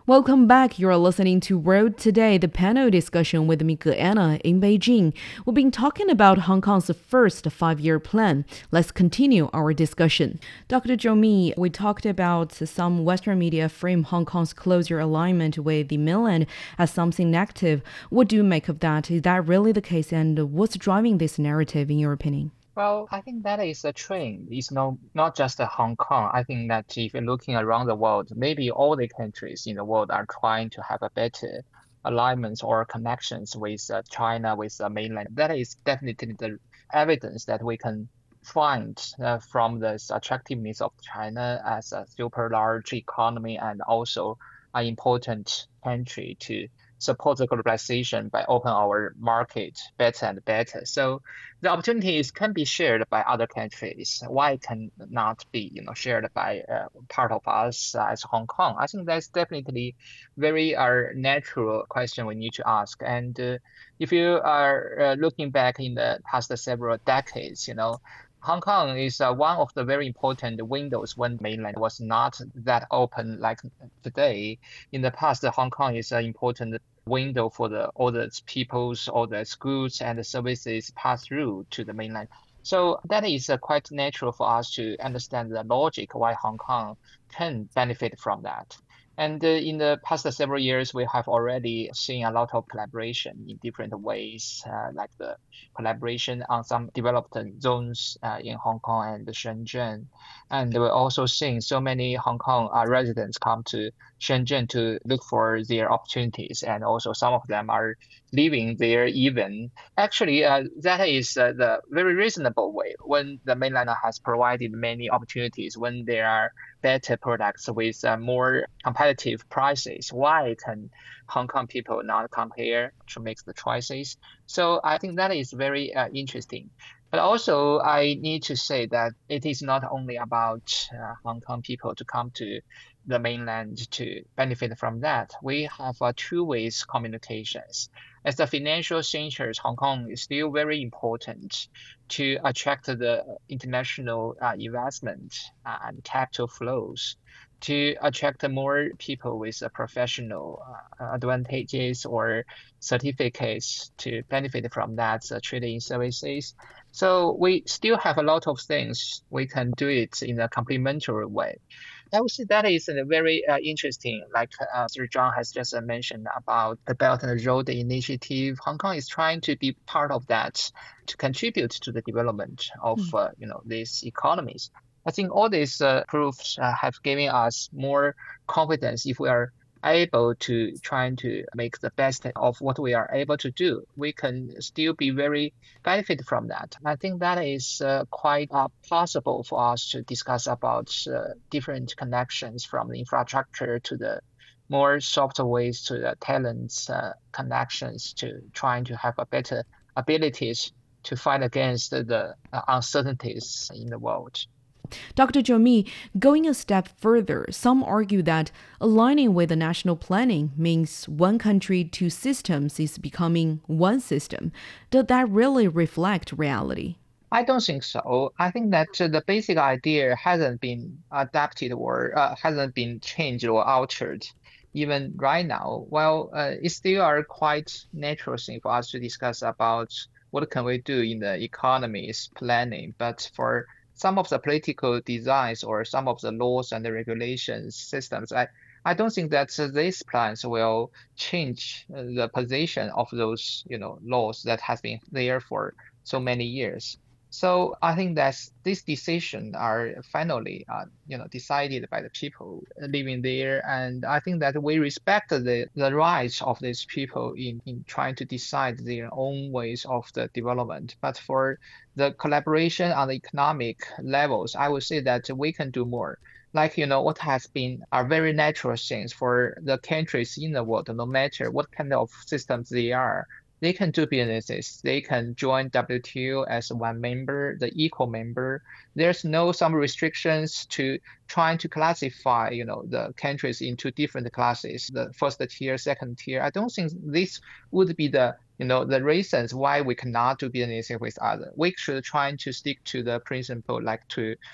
Welcome back. You're listening to World Today, the panel discussion with me, Anna, in Beijing. We've been talking about Hong Kong's first five-year plan. Let's continue our discussion. Dr. Zhou Mi, we talked about some Western media frame Hong Kong's closer alignment with the mainland as something negative. What do you make of that? Is that really the case? And what's driving this narrative, in your opinion? Well, I think that is a trend. It's not just Hong Kong. I think that if you're looking around the world, maybe all the countries in the world are trying to have a better alignments or connections with China, with the mainland. That is definitely the evidence that we can find from this attractiveness of China as a super large economy and also an important country to support the globalization by open our market better and better. So the opportunities can be shared by other countries. Why can not be, shared by part of us as Hong Kong? I think that's definitely very natural question we need to ask. And if you are looking back in the past several decades, Hong Kong is one of the very important windows when mainland was not that open like today. In the past, Hong Kong is an important window for all the peoples, all the schools and the services pass through to the mainland. So that is quite natural for us to understand the logic why Hong Kong can benefit from that. And in the past several years, we have already seen a lot of collaboration in different ways, like the collaboration on some developed zones in Hong Kong and Shenzhen. And we're also seeing so many Hong Kong residents come to Shenzhen to look for their opportunities, and also some of them are living there even. Actually, that is the very reasonable way when the mainland has provided many opportunities, when there are better products with more competitive prices. Why can Hong Kong people not come here to make the choices? So I think that is very interesting. But also, I need to say that it is not only about Hong Kong people to come to the mainland to benefit from that. We have two ways communications. As the financial centers, Hong Kong is still very important to attract the international investment and capital flows, to attract more people with professional advantages or certificates to benefit from that trading services. So we still have a lot of things we can do it in a complementary way. I would say that is a very interesting, like Sir John has just mentioned about the Belt and Road Initiative. Hong Kong is trying to be part of that to contribute to the development of these economies. I think all these proofs have given us more confidence if we are able to trying to make the best of what we are able to do. We can still be very benefit from that. I think that is quite possible for us to discuss about different connections from the infrastructure to the more soft ways to the talents connections to trying to have a better abilities to fight against the uncertainties in the world. Dr. Jomi, going a step further, some argue that aligning with the national planning means one country, two systems is becoming one system. Does that really reflect reality? I don't think so. I think that the basic idea hasn't been adapted or hasn't been changed or altered even right now. Well, it's still a quite natural thing for us to discuss about what can we do in the economy's planning. But for some of the political designs or some of the laws and the regulations systems, I don't think that these plans will change the position of those, laws that has been there for so many years. So I think that these decisions are finally, decided by the people living there, and I think that we respect the rights of these people in trying to decide their own ways of the development. But for the collaboration on the economic levels, I would say that we can do more. Like, what has been are very natural things for the countries in the world, no matter what kind of systems they are. They can do businesses. They can join WTO as one member, the equal member. There's no some restrictions to trying to classify, the countries into different classes, the first tier, second tier. I don't think this would be the reasons why we cannot do business with others. We should try to stick to the principle like to